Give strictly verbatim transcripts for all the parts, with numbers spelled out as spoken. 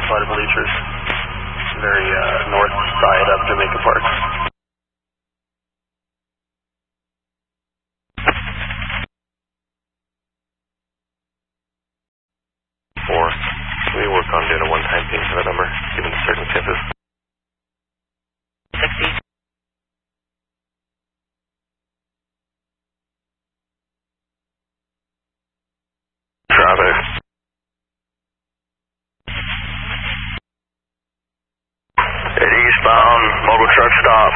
by the bleachers. Very uh, north side of Jamaica Park. Four. Can we work on doing a one-time ping for that number, given the circumstances? sixty. Traffic. Eastbound, mobile truck stop.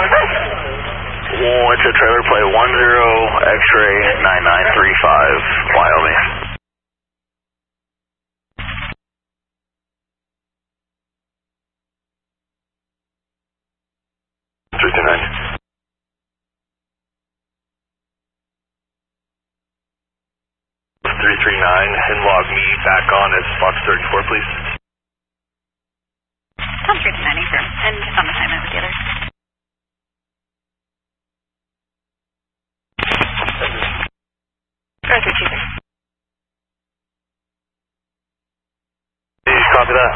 Oh, it's a trailer plate one zero X-ray nine nine three five, Wyoming. three two nine. three three nine, and log me back on as Fox thirty-four, please. Sounds three two nine, sir. And just on assignment with the others. Or three two six. Copy that.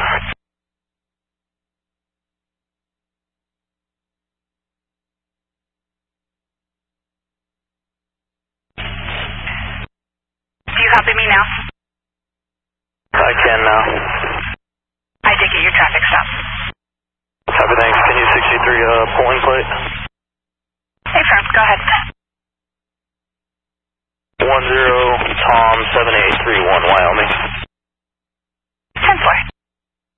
Do you copy me now? I can now. I did get your traffic stop. Copy, thanks. Can you sixty-three uh, polling plate? Hey, firm, go ahead. one zero Tom seven eight three one, Wyoming.